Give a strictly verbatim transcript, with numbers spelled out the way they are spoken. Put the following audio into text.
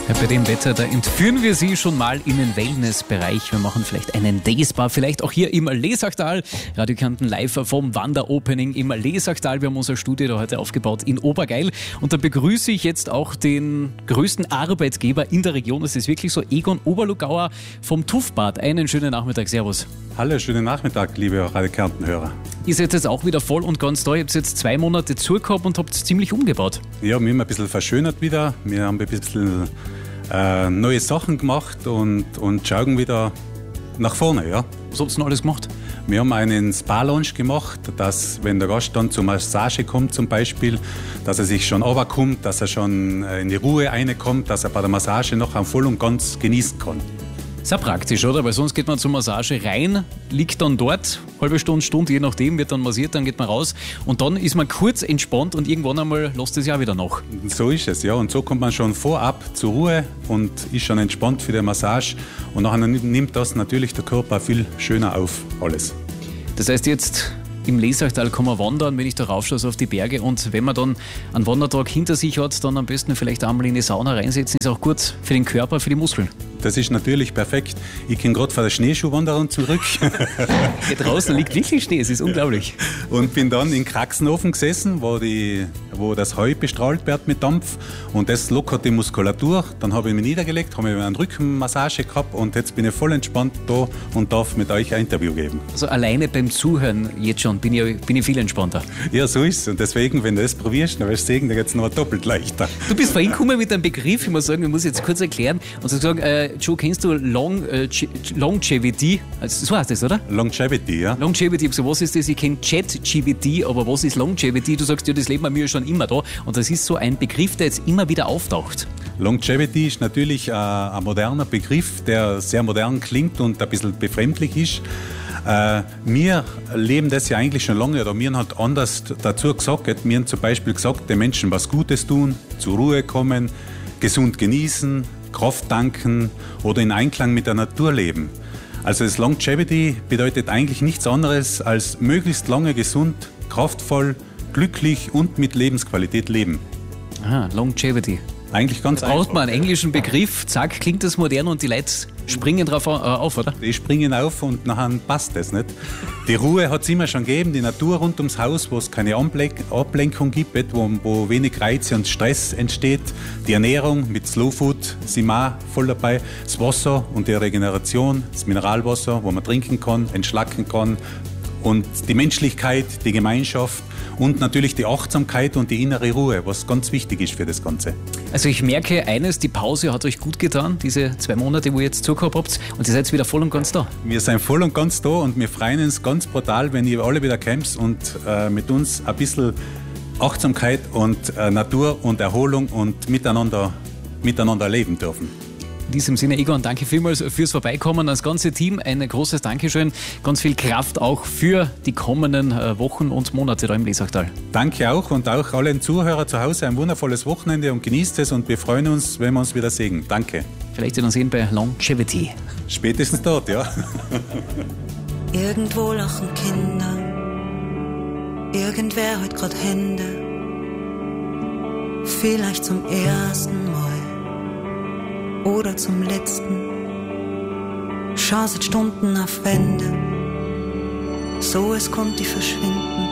Ja, bei dem Wetter, da entführen wir Sie schon mal in den Wellnessbereich. Wir machen vielleicht einen Dayspa, vielleicht auch hier im Lesachtal. Radio Kärnten live vom Wanderopening im Lesachtal. Wir haben unser Studio da heute aufgebaut in Obergeil. Und da begrüße ich jetzt auch den größten Arbeitgeber in der Region. Es ist wirklich so, Egon Oberlugauer vom TÜV-Bad. Einen schönen Nachmittag, servus. Hallo, schönen Nachmittag, liebe Radio Kärnten-Hörer. Ihr seid jetzt auch wieder voll und ganz da. Ihr habt jetzt zwei Monate zugehabt und habt es ziemlich umgebaut. Ja, wir haben ein bisschen verschönert wieder. Wir haben ein bisschen äh, neue Sachen gemacht und, und schauen wieder nach vorne. Ja. Was habt ihr denn alles gemacht? Wir haben einen Spa-Lounge gemacht, dass, wenn der Gast dann zur Massage kommt zum Beispiel, dass er sich schon runterkommt, dass er schon in die Ruhe reinkommt, dass er bei der Massage noch voll und ganz genießen kann. Sehr praktisch, oder? Weil sonst geht man zur Massage rein, liegt dann dort, halbe Stunde, Stunde, je nachdem, wird dann massiert, dann geht man raus und dann ist man kurz entspannt und irgendwann einmal lässt es ja wieder nach. So ist es, ja. Und so kommt man schon vorab zur Ruhe und ist schon entspannt für die Massage und nachher nimmt das natürlich der Körper viel schöner auf alles. Das heißt jetzt, im Lesachtal kann man wandern, wenn ich da raufschaue so auf die Berge, und wenn man dann einen Wandertag hinter sich hat, dann am besten vielleicht einmal in die Sauna reinsetzen, ist auch gut für den Körper, für die Muskeln. Das ist natürlich perfekt. Ich komme gerade von der Schneeschuhwanderung zurück. Hier draußen liegt wirklich Schnee, es ist unglaublich. Und bin dann in Kraxenofen gesessen, wo, die, wo das Heu bestrahlt wird mit Dampf und das lockert die Muskulatur. Dann habe ich mich niedergelegt, habe mir eine Rückenmassage gehabt und jetzt bin ich voll entspannt da und darf mit euch ein Interview geben. Also alleine beim Zuhören jetzt schon bin ich, bin ich viel entspannter. Ja, so ist es. Und deswegen, wenn du das probierst, dann wirst du sehen, dann geht es noch doppelt leichter. Du bist vorhin gekommen mit einem Begriff, ich muss sagen, ich muss jetzt kurz erklären und so sagen, äh, Joe, kennst du Long, äh, Longevity? Also, so heißt das, oder? Longevity, ja. Longevity, so, was ist das? Ich kenne ChatGPT, aber was ist Longevity? Du sagst, ja, das Leben bei mir schon immer da. Und das ist so ein Begriff, der jetzt immer wieder auftaucht. Longevity ist natürlich äh, ein moderner Begriff, der sehr modern klingt und ein bisschen befremdlich ist. Äh, wir leben das ja eigentlich schon lange, oder wir haben halt anders dazu gesagt. Wir haben zum Beispiel gesagt, den Menschen was Gutes tun, zur Ruhe kommen, gesund genießen, Kraft tanken oder in Einklang mit der Natur leben. Also das Longevity bedeutet eigentlich nichts anderes als möglichst lange gesund, kraftvoll, glücklich und mit Lebensqualität leben. Aha, Longevity. Eigentlich ganz einfach. Braucht man einen englischen Begriff, zack, klingt das modern und die Leute springen drauf auf, oder? Die springen auf und nachher passt das nicht. Die Ruhe hat es immer schon gegeben, die Natur rund ums Haus, wo es keine Ablenkung gibt, wo, wo wenig Reize und Stress entsteht. Die Ernährung mit Slow Food sind wir auch voll dabei. Das Wasser und die Regeneration, das Mineralwasser, wo man trinken kann, entschlacken kann. Und die Menschlichkeit, die Gemeinschaft und natürlich die Achtsamkeit und die innere Ruhe, was ganz wichtig ist für das Ganze. Also ich merke eines, die Pause hat euch gut getan, diese zwei Monate, wo ihr jetzt zugehabt habt, und ihr seid wieder voll und ganz da. Wir sind voll und ganz da und wir freuen uns ganz brutal, wenn ihr alle wieder kommt und äh, mit uns ein bisschen Achtsamkeit und äh, Natur und Erholung und miteinander, miteinander leben dürfen. In diesem Sinne, Egon, danke vielmals fürs Vorbeikommen. Das ganze Team, ein großes Dankeschön. Ganz viel Kraft auch für die kommenden Wochen und Monate da im Lesachtal. Danke auch und auch allen Zuhörern zu Hause ein wundervolles Wochenende und genießt es und wir freuen uns, wenn wir uns wieder sehen. Danke. Vielleicht dann sehen bei Longevity. Spätestens dort, ja. Irgendwo lachen Kinder, irgendwer hat grad Hände, vielleicht zum ersten Mal oder zum letzten. Schau seit Stunden auf Wände, so es kommt die verschwinden.